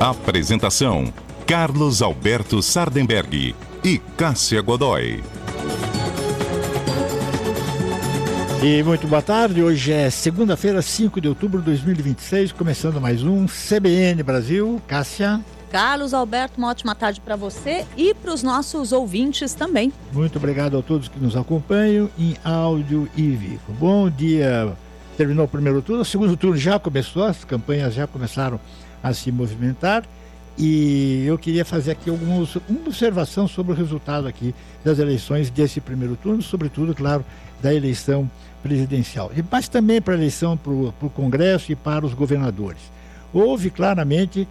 Apresentação: Carlos Alberto Sardenberg e Cássia Godoy. E muito boa tarde, hoje é segunda-feira, 5 de outubro de 2026, começando mais um CBN Brasil. Cássia. Carlos Alberto, uma ótima tarde para você e para os nossos ouvintes também. Muito obrigado a todos que nos acompanham em áudio e vivo. Bom dia, terminou o primeiro turno, o segundo turno já começou, as campanhas já começaram a se movimentar e eu queria fazer aqui uma observação sobre o resultado aqui das eleições desse primeiro turno, sobretudo, claro, da eleição presidencial, mas também para a eleição para o Congresso e para os governadores. Houve claramente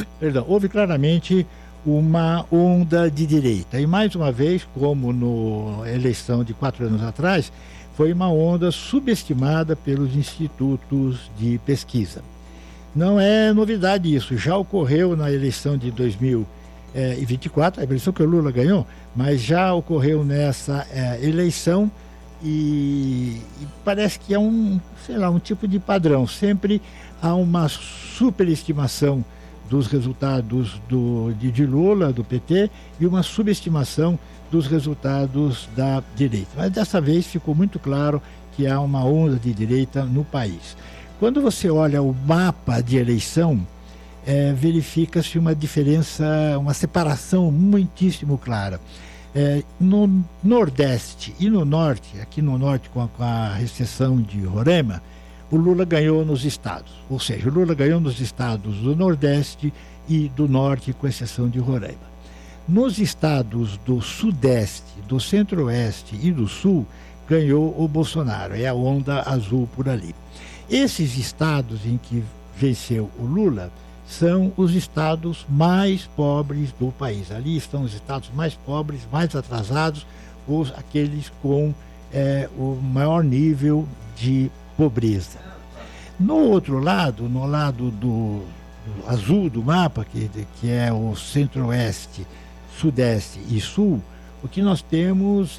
uma onda de direita. E mais uma vez, como na eleição de 4 anos atrás, foi uma onda subestimada pelos institutos de pesquisa. Não é novidade isso, já ocorreu na eleição de 2024, a eleição que o Lula ganhou, mas já ocorreu nessa eleição e parece que é um tipo de padrão. Sempre há uma superestimação dos resultados de Lula, do PT, e uma subestimação dos resultados da direita. Mas dessa vez ficou muito claro que há uma onda de direita no país. Quando você olha o mapa de eleição, verifica-se uma diferença, uma separação muitíssimo clara. No Nordeste e no Norte, aqui no Norte com a recessão de Roraima, o Lula ganhou nos estados, ou seja, o Lula ganhou nos estados do Nordeste e do Norte, com exceção de Roraima. Nos estados do Sudeste, do Centro-Oeste e do Sul, ganhou o Bolsonaro, é a onda azul por ali. Esses estados em que venceu o Lula são os estados mais pobres do país. Ali estão os estados mais pobres, mais atrasados, aqueles com o maior nível de pobreza. No outro lado, no lado do azul do mapa, que é o Centro-Oeste, Sudeste e Sul, o que nós temos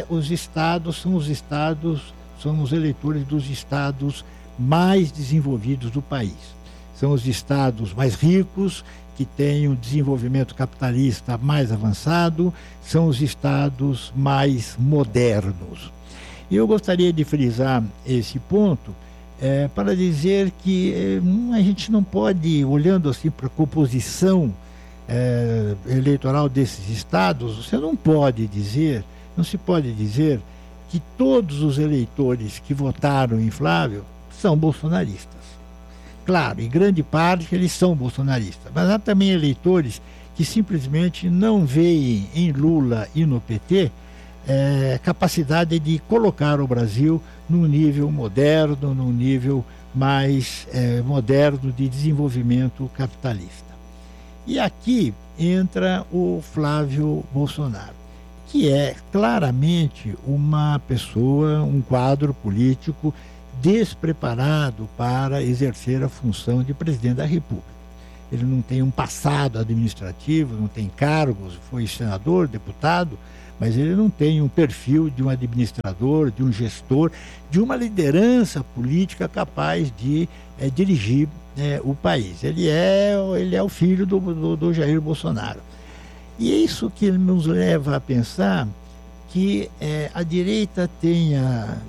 são os eleitores dos estados mais desenvolvidos do país. São os estados mais ricos, que têm um desenvolvimento capitalista mais avançado, são os estados mais modernos. E eu gostaria de frisar esse ponto para dizer que a gente não pode, olhando assim para a composição eleitoral desses estados, não se pode dizer que todos os eleitores que votaram em Flávio são bolsonaristas. Claro, em grande parte eles são bolsonaristas, mas há também eleitores que simplesmente não veem em Lula e no PT capacidade de colocar o Brasil num nível moderno, num nível mais moderno de desenvolvimento capitalista. E aqui entra o Flávio Bolsonaro, que é claramente uma pessoa, um quadro político despreparado para exercer a função de presidente da República. Ele não tem um passado administrativo, não tem cargos, foi senador, deputado, mas ele não tem um perfil de um administrador, de um gestor, de uma liderança política capaz de dirigir o país. Ele é o filho do Jair Bolsonaro. E é isso que nos leva a pensar que a direita tenha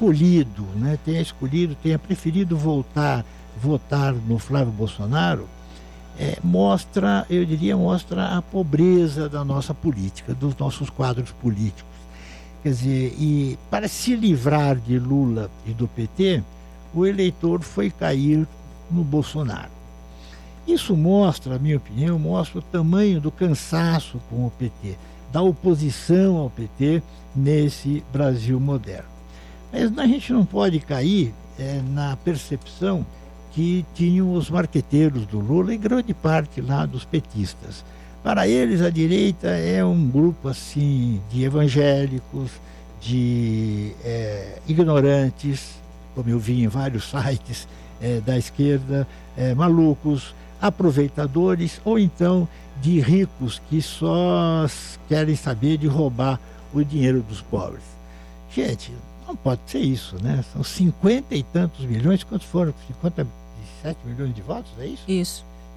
preferido votar no Flávio Bolsonaro, mostra a pobreza da nossa política, dos nossos quadros políticos. Quer dizer, e para se livrar de Lula e do PT, o eleitor foi cair no Bolsonaro. Isso mostra, na minha opinião, o tamanho do cansaço com o PT, da oposição ao PT nesse Brasil moderno. Mas a gente não pode cair na percepção que tinham os marqueteiros do Lula e grande parte lá dos petistas. Para eles, a direita é um grupo assim de evangélicos, de ignorantes, como eu vi em vários sites da esquerda, malucos, aproveitadores, ou então de ricos que só querem saber de roubar o dinheiro dos pobres. Gente, não pode ser isso, né? São 50 e tantos milhões, quantos foram? 57 milhões de votos, é isso? Isso.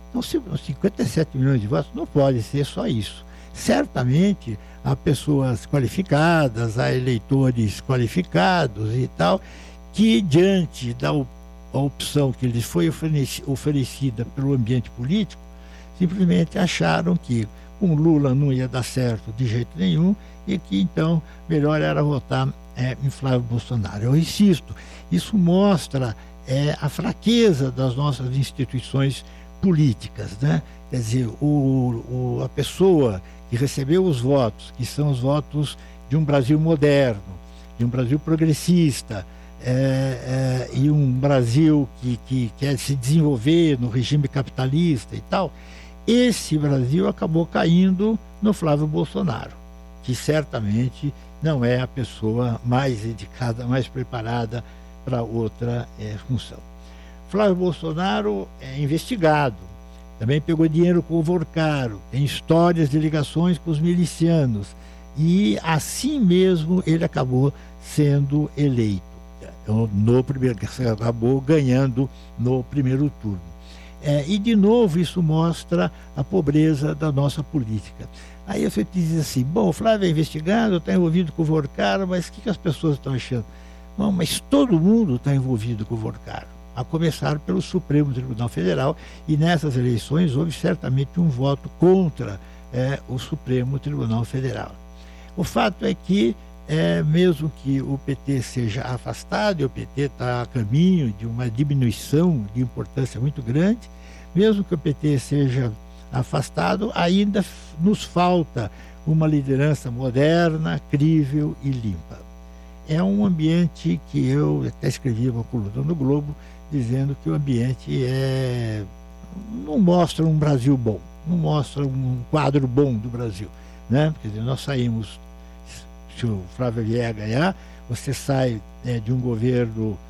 Então, 57 milhões de votos não pode ser só isso. Certamente há pessoas qualificadas, há eleitores qualificados e tal, que diante da opção que lhes foi oferecida pelo ambiente político, simplesmente acharam que com Lula não ia dar certo de jeito nenhum e que então melhor era votar em Flávio Bolsonaro. Eu insisto, isso mostra a fraqueza das nossas instituições políticas, né? Quer dizer, a pessoa que recebeu os votos, que são os votos de um Brasil moderno, de um Brasil progressista, e um Brasil que quer se desenvolver no regime capitalista e tal, esse Brasil acabou caindo no Flávio Bolsonaro, que certamente não é a pessoa mais indicada, mais preparada para outra função. Flávio Bolsonaro é investigado, também pegou dinheiro com o Vorcaro, tem histórias de ligações com os milicianos, e assim mesmo ele acabou sendo eleito, acabou ganhando no primeiro turno. E de novo isso mostra a pobreza da nossa política. Aí você diz assim, bom, o Flávio é investigado, está envolvido com o Vorcaro, mas o que as pessoas estão achando? Não, mas todo mundo está envolvido com o Vorcaro, a começar pelo Supremo Tribunal Federal, e nessas eleições houve certamente um voto contra o Supremo Tribunal Federal. O fato é que, mesmo que o PT seja afastado, e o PT está a caminho de uma diminuição de importância muito grande, mesmo que o PT seja afastado, ainda nos falta uma liderança moderna, crível e limpa. É um ambiente que eu até escrevi uma coluna no Globo, dizendo que o ambiente não mostra um Brasil bom, não mostra um quadro bom do Brasil, né? Quer dizer, nós saímos, se o Flávio vier ganhar, você sai de um governo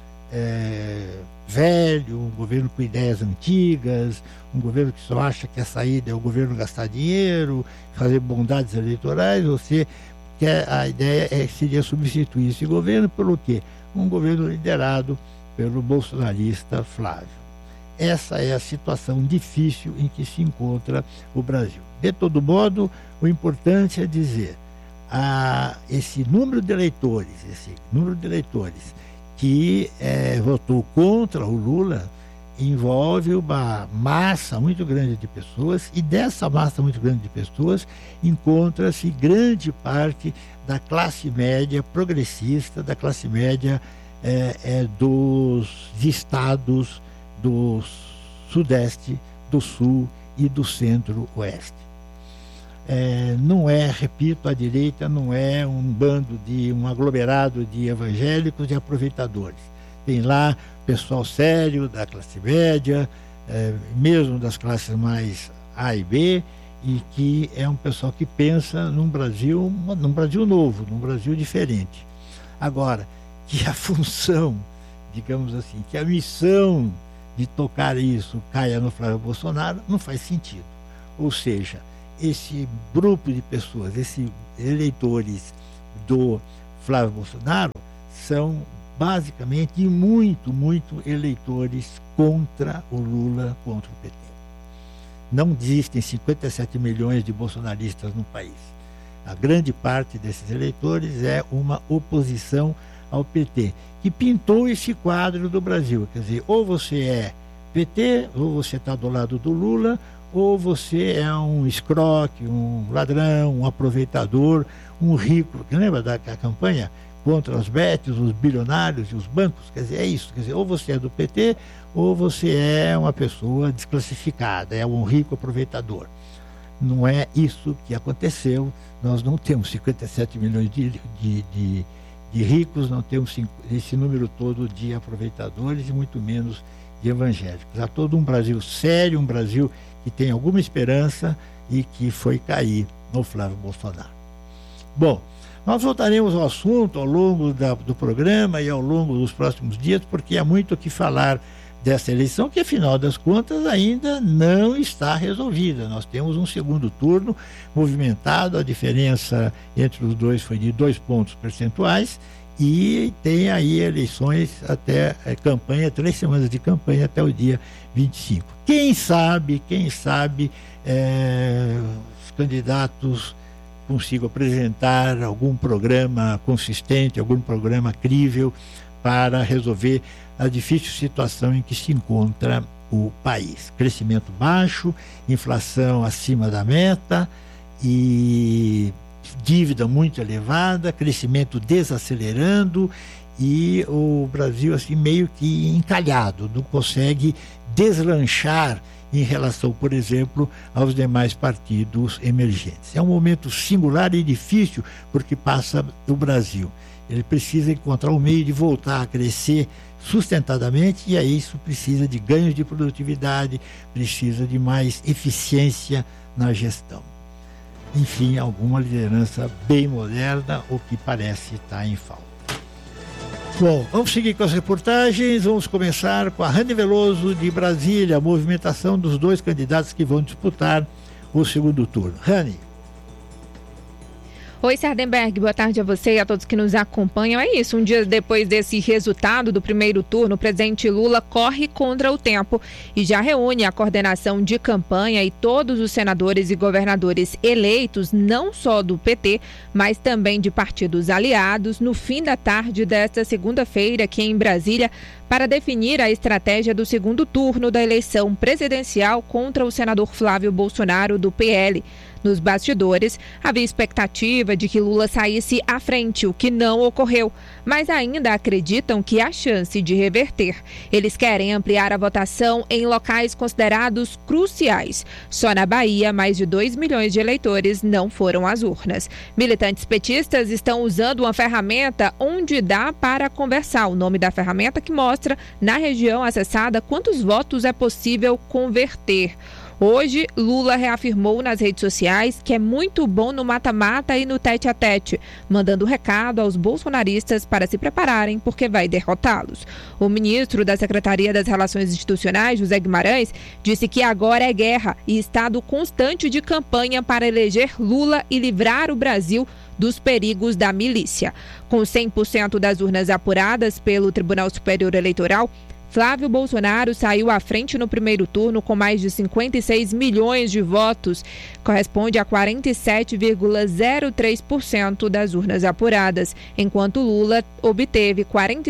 velho, um governo com ideias antigas, um governo que só acha que a saída é o governo gastar dinheiro, fazer bondades eleitorais. A ideia seria substituir esse governo pelo quê? Um governo liderado pelo bolsonarista Flávio. Essa é a situação difícil em que se encontra o Brasil. De todo modo, o importante é dizer, esse número de eleitores que votou contra o Lula envolve uma massa muito grande de pessoas, e dessa massa muito grande de pessoas encontra-se grande parte da classe média progressista, da classe média dos estados do Sudeste, do Sul e do Centro-Oeste. Não é, repito, a direita não é um aglomerado de evangélicos e aproveitadores. Tem lá pessoal sério da classe média, mesmo das classes mais A e B, e que é um pessoal que pensa num Brasil novo, num Brasil diferente. Agora, que a função, digamos assim, que a missão de tocar isso caia no Flávio Bolsonaro, não faz sentido. Ou seja, esse grupo de pessoas, esses eleitores do Flávio Bolsonaro são basicamente muito eleitores contra o Lula, contra o PT. Não existem 57 milhões de bolsonaristas no país. A grande parte desses eleitores é uma oposição ao PT, que pintou esse quadro do Brasil. Quer dizer, ou você é PT, ou você está do lado do Lula, ou você é um escroque, um ladrão, um aproveitador, um rico. Lembra da campanha contra os betes, os bilionários e os bancos? Quer dizer, é isso. Quer dizer, ou você é do PT, ou você é uma pessoa desclassificada, é um rico aproveitador. Não é isso que aconteceu. Nós não temos 57 milhões de ricos, não temos esse número todo de aproveitadores e muito menos de evangélicos. Há todo um Brasil sério, um Brasil que tem alguma esperança e que foi cair no Flávio Bolsonaro. Bom, nós voltaremos ao assunto ao longo do programa e ao longo dos próximos dias, porque há muito o que falar dessa eleição, que afinal das contas ainda não está resolvida. Nós temos um segundo turno movimentado, a diferença entre os dois foi de 2 pontos percentuais, e tem aí eleições até campanha, 3 semanas de campanha até o dia 25. Quem sabe os candidatos consigam apresentar algum programa consistente, algum programa crível para resolver a difícil situação em que se encontra o país. Crescimento baixo, inflação acima da meta e dívida muito elevada, crescimento desacelerando e o Brasil assim meio que encalhado, não consegue deslanchar em relação, por exemplo, aos demais partidos emergentes. É um momento singular e difícil porque passa o Brasil. Ele precisa encontrar um meio de voltar a crescer sustentadamente e aí isso precisa de ganhos de produtividade, precisa de mais eficiência na gestão. Enfim, alguma liderança bem moderna, o que parece estar em falta. Bom, vamos seguir com as reportagens. Vamos começar com a Rani Veloso de Brasília, a movimentação dos dois candidatos que vão disputar o segundo turno. Rani. Oi, Sardenberg, boa tarde a você e a todos que nos acompanham. É isso, um dia depois desse resultado do primeiro turno, o presidente Lula corre contra o tempo e já reúne a coordenação de campanha e todos os senadores e governadores eleitos, não só do PT, mas também de partidos aliados, no fim da tarde desta segunda-feira aqui em Brasília, para definir a estratégia do segundo turno da eleição presidencial contra o senador Flávio Bolsonaro, do PL. Nos bastidores, havia expectativa de que Lula saísse à frente, o que não ocorreu, mas ainda acreditam que há chance de reverter. Eles querem ampliar a votação em locais considerados cruciais. Só na Bahia, mais de 2 milhões de eleitores não foram às urnas. Militantes petistas estão usando uma ferramenta onde dá para conversar. O nome da ferramenta que mostra, na região acessada, quantos votos é possível converter. Hoje, Lula reafirmou nas redes sociais que é muito bom no mata-mata e no tete-a-tete, mandando recado aos bolsonaristas para se prepararem porque vai derrotá-los. O ministro da Secretaria das Relações Institucionais, José Guimarães, disse que agora é guerra e estado constante de campanha para eleger Lula e livrar o Brasil dos perigos da milícia. Com 100% das urnas apuradas pelo Tribunal Superior Eleitoral, Flávio Bolsonaro saiu à frente no primeiro turno com mais de 56 milhões de votos, corresponde a 47,03% das urnas apuradas, enquanto Lula obteve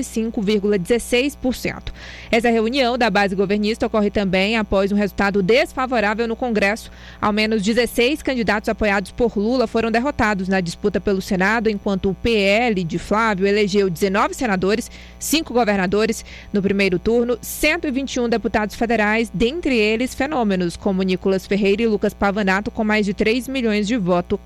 45,16%. Essa reunião da base governista ocorre também após um resultado desfavorável no Congresso. Ao menos 16 candidatos apoiados por Lula foram derrotados na disputa pelo Senado, enquanto o PL de Flávio elegeu 19 senadores, 5 governadores no primeiro turno, 121 deputados federais, dentre eles fenômenos como Nicolas Ferreira e Lucas Pavanato, com mais de 3 milhões de votos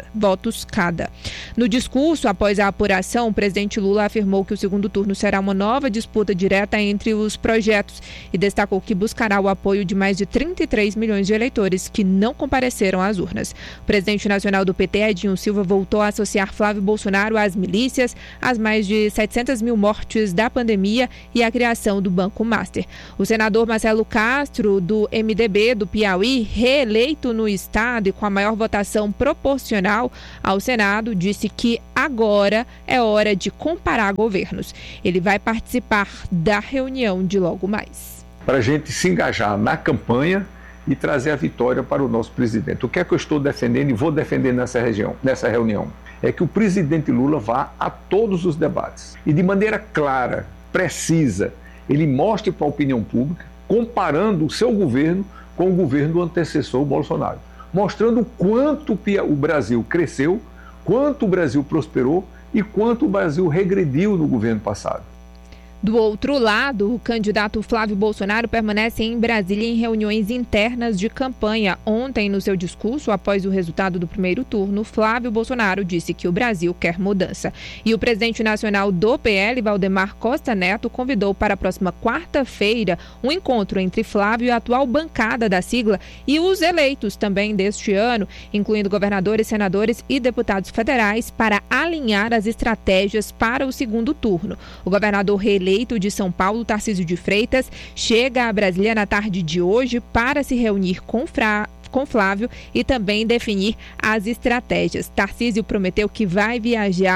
cada. No discurso, após a apuração, o presidente Lula afirmou que o segundo turno será uma nova disputa direta entre os projetos e destacou que buscará o apoio de mais de 33 milhões de eleitores que não compareceram às urnas. O presidente nacional do PT, Edinho Silva, voltou a associar Flávio Bolsonaro às milícias, às mais de 700 mil mortes da pandemia e à criação do Banco Master. O senador Marcelo Castro, do MDB do Piauí, reeleito no estado e com a maior votação proporcional ao Senado, disse que agora é hora de comparar governos. Ele vai participar da reunião de logo mais. Para a gente se engajar na campanha e trazer a vitória para o nosso presidente. O que é que eu estou defendendo e vou defender nessa reunião? É que o presidente Lula vá a todos os debates e de maneira clara, precisa, ele mostre para a opinião pública, comparando o seu governo com o governo do antecessor Bolsonaro, mostrando o quanto o Brasil cresceu, quanto o Brasil prosperou e quanto o Brasil regrediu no governo passado. Do outro lado, o candidato Flávio Bolsonaro permanece em Brasília em reuniões internas de campanha. Ontem, no seu discurso, após o resultado do primeiro turno, Flávio Bolsonaro disse que o Brasil quer mudança. E o presidente nacional do PL, Valdemar Costa Neto, convidou para a próxima quarta-feira um encontro entre Flávio e a atual bancada da sigla e os eleitos também deste ano, incluindo governadores, senadores e deputados federais, para alinhar as estratégias para o segundo turno. O governador reeleito de São Paulo, Tarcísio de Freitas, chega a Brasília na tarde de hoje para se reunir com Flávio e também definir as estratégias. Tarcísio prometeu que vai viajar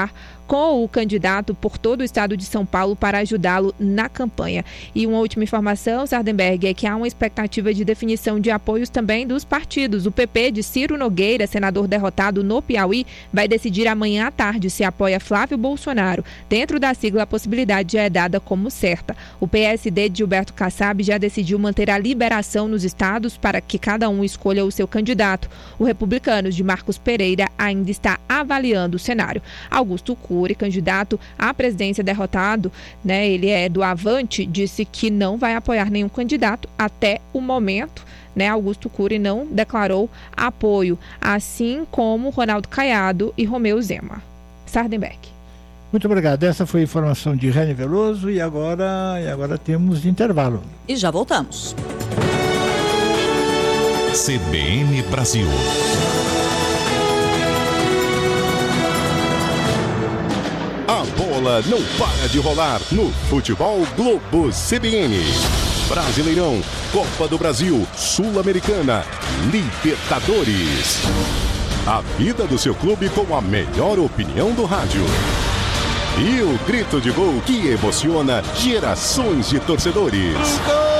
com o candidato por todo o estado de São Paulo para ajudá-lo na campanha. E uma última informação, Sardenberg, é que há uma expectativa de definição de apoios também dos partidos. O PP de Ciro Nogueira, senador derrotado no Piauí, vai decidir amanhã à tarde se apoia Flávio Bolsonaro. Dentro da sigla, a possibilidade já é dada como certa. O PSD de Gilberto Kassab já decidiu manter a liberação nos estados para que cada um escolha o seu candidato. O Republicanos de Marcos Pereira ainda está avaliando o cenário. Augusto Cury, candidato à presidência derrotado, ele é do Avante, disse que não vai apoiar nenhum candidato até o momento. Augusto Cury não declarou apoio, assim como Ronaldo Caiado e Romeu Zema. Sardenberg. Muito obrigado. Essa foi a informação de Rani Veloso e agora temos intervalo. E já voltamos. CBN Brasil. A bola não para de rolar no Futebol Globo CBN. Brasileirão, Copa do Brasil, Sul-Americana, Libertadores. A vida do seu clube com a melhor opinião do rádio. E o grito de gol que emociona gerações de torcedores.